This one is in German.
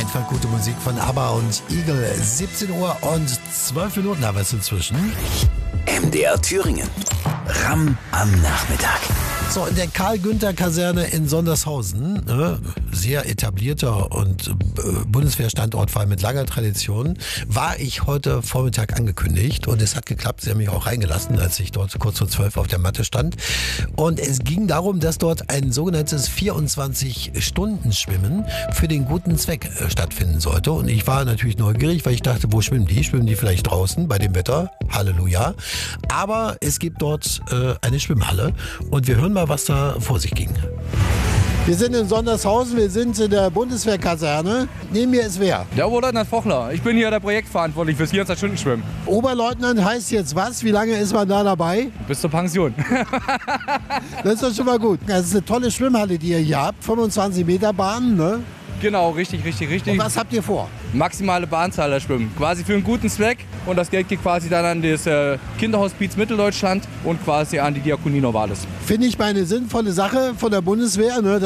einfach gute Musik von ABBA und Eagle. 17 Uhr und 12 Minuten haben wir es inzwischen. MDR Thüringen. Ramm am Nachmittag. So, in der Karl-Günther-Kaserne in Sondershausen, sehr etablierter und Bundeswehrstandort vor allem mit langer Tradition, war ich heute Vormittag angekündigt und es hat geklappt. Sie haben mich auch reingelassen, als ich dort kurz vor 12 auf der Matte stand. Und es ging darum, dass dort ein sogenanntes 24-Stunden-Schwimmen für den guten Zweck stattfinden sollte. Und ich war natürlich neugierig, weil ich dachte, wo schwimmen die? Schwimmen die vielleicht draußen bei dem Wetter? Halleluja. Aber es gibt dort eine Schwimmhalle und wir hören mal, was da vor sich ging. Wir sind in Sondershausen, wir sind in der Bundeswehrkaserne. Neben mir ist wer? Der Oberleutnant Fochler. Ich bin hier der Projektverantwortlich fürs 24-Stunden-Schwimmen. Oberleutnant heißt jetzt was? Wie lange ist man da dabei? Bis zur Pension. Das ist doch schon mal gut. Das ist eine tolle Schwimmhalle, die ihr hier habt. 25 Meter Bahn, ne? Genau, richtig. Und was habt ihr vor? Maximale Bahnzahl der Schwimmen. Quasi für einen guten Zweck. Und das Geld geht quasi dann an das Kinderhospiz Mitteldeutschland und quasi an die Diakonie Novalis. Finde ich mal eine sinnvolle Sache von der Bundeswehr, ne?